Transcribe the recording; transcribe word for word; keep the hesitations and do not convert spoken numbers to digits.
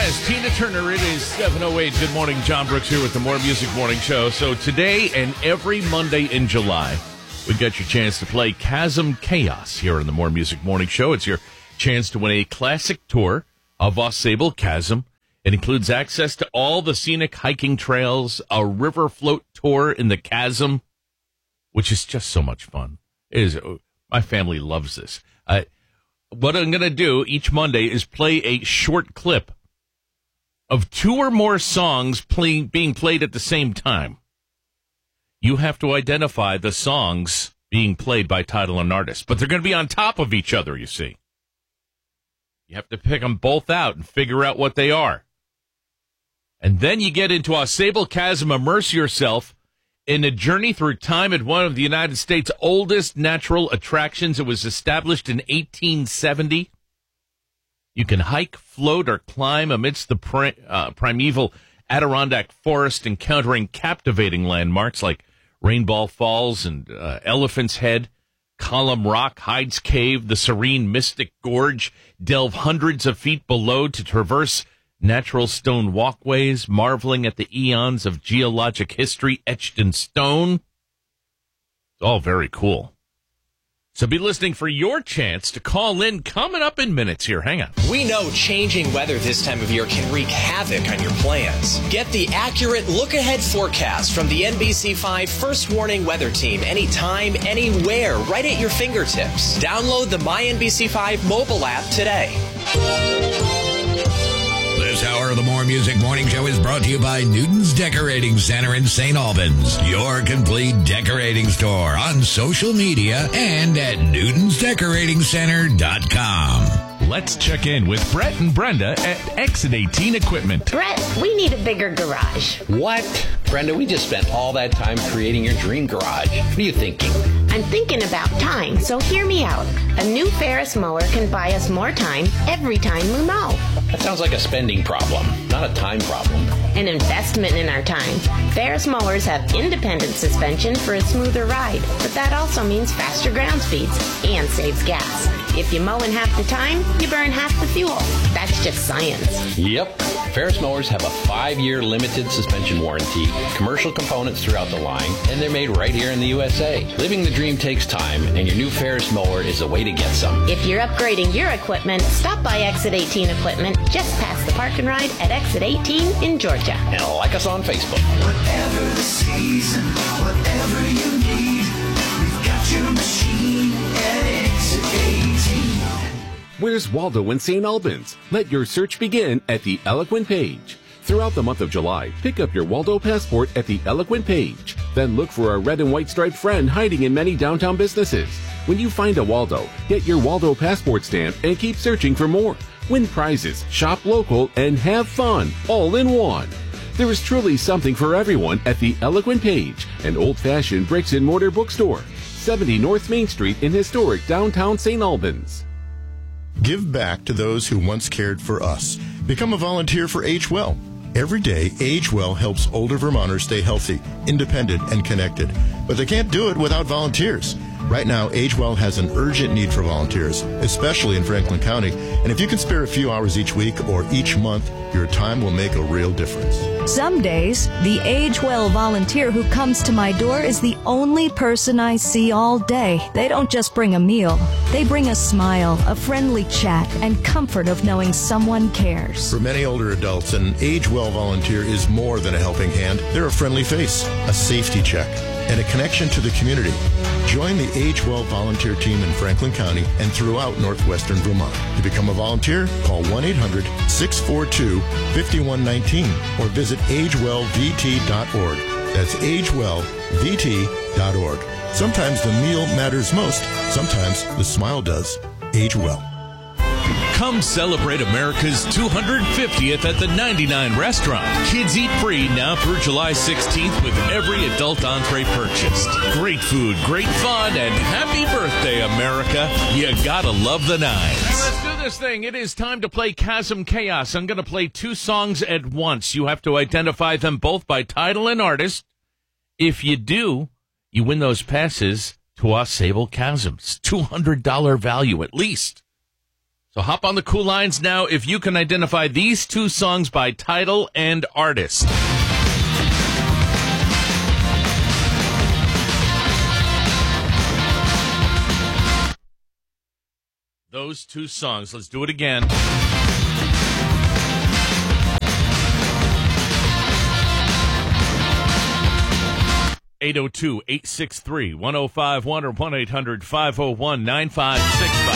Yes, Tina Turner. It is seven oh eight. Good morning. John Brooks here with the More Music Morning Show. So today and every Monday in July, we got your chance to play Chasm Chaos here on the More Music Morning Show. It's your chance to win a classic tour of Ausable Chasm. It includes access to all the scenic hiking trails, a river float tour in the chasm, which is just so much fun. It is, my family loves this. Uh, what I'm going to do each Monday is play a short clip of two or more songs play, being played at the same time. You have to identify the songs being played by title and artist, but they're going to be on top of each other, you see. You have to pick them both out and figure out what they are. And then you get into Ausable Chasm, immerse yourself in a journey through time at one of the United States' oldest natural attractions. It was established in eighteen seventy. You can hike, float, or climb amidst the pri- uh, primeval Adirondack forest, encountering captivating landmarks like Rainbow Falls and uh, Elephant's Head, Column Rock, Hyde's Cave, the serene Mystic Gorge. Delve hundreds of feet below to traverse natural stone walkways, marveling at the eons of geologic history etched in stone. It's all very cool. So be listening for your chance to call in coming up in minutes here. Hang on. We know changing weather this time of year can wreak havoc on your plans. Get the accurate look-ahead forecast from the N B C five First Warning Weather Team anytime, anywhere, right at your fingertips. Download the My N B C five mobile app today. This hour of the More Music Morning Show is brought to you by Newton's Decorating Center in Saint Albans, your complete decorating store on social media and at newtons decorating center dot com. Let's check in with Brett and Brenda at Exit eighteen Equipment. Brett, we need a bigger garage. What? Brenda, we just spent all that time creating your dream garage. What are you thinking? I'm thinking about time, so hear me out. A new Ferris mower can buy us more time every time we mow. That sounds like a spending problem, not a time problem. An investment in our time. Ferris mowers have independent suspension for a smoother ride, but that also means faster ground speeds and saves gas. If you mow in half the time, you burn half the fuel. That's just science. Yep. Ferris mowers have a five-year limited suspension warranty, commercial components throughout the line, and they're made right here in the U S A. Living the dream takes time, and your new Ferris mower is a way to get some. If you're upgrading your equipment, stop by Exit eighteen Equipment just past the park and ride at Exit eighteen in Georgia. And like us on Facebook. Whatever the season, whatever you need, we've got your machine at Exit eighteen. Where's Waldo in Saint Albans? Let your search begin at the Eloquent page. Throughout the month of July, pick up your Waldo passport at the Eloquent page. Then look for our red and white striped friend hiding in many downtown businesses. When you find a Waldo, get your Waldo passport stamp and keep searching for more. Win prizes, shop local, and have fun all in one. There is truly something for everyone at the Eloquent page, an old-fashioned bricks and mortar bookstore. seventy North Main Street in historic downtown Saint Albans. Give back to those who once cared for us. Become a volunteer for Age Well. Every day, Age Well helps older Vermonters stay healthy, independent, and connected. But they can't do it without volunteers. Right now, Age Well has an urgent need for volunteers, especially in Franklin County. And if you can spare a few hours each week or each month, your time will make a real difference. Some days, the Age Well volunteer who comes to my door is the only person I see all day. They don't just bring a meal. They bring a smile, a friendly chat, and comfort of knowing someone cares. For many older adults, an Age Well volunteer is more than a helping hand. They're a friendly face, a safety check, and a connection to the community. Join the Age Well volunteer team in Franklin County and throughout northwestern Vermont. To become a volunteer, call one eight hundred six four two five one one nine or visit age well v t dot org. That's age well v t dot org. Sometimes the meal matters most. Sometimes the smile does. Age Well. Come celebrate America's two hundred fiftieth at the ninety-nine Restaurant. Kids eat free now through July sixteenth with every adult entree purchased. Great food, great fun, and happy birthday, America. You gotta love the nines. Hey, let's do this thing. It is time to play Chasm Chaos. I'm going to play two songs at once. You have to identify them both by title and artist. If you do, you win those passes to Ausable Chasms. two hundred dollars value at least. So hop on the cool lines now if you can identify these two songs by title and artist. Those two songs. Let's do it again. eight oh two, eight six three, one oh five one or one eight hundred five oh one nine five six five.